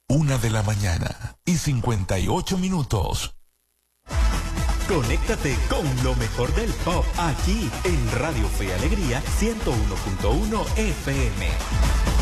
1:58 Conéctate con lo mejor del pop aquí en Radio Fe y Alegría 101.1 FM.